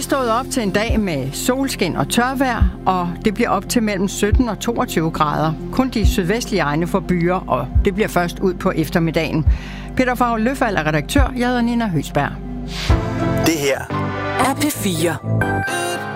stået op til en dag med solskin og tørvejr, og det bliver op til mellem 17 og 22 grader. Kun de sydvestlige egne får byer, og det bliver først ud på eftermiddagen. Peter Favre-Løfald er redaktør. Jeg hedder Nina Høsberg. Det her er P4.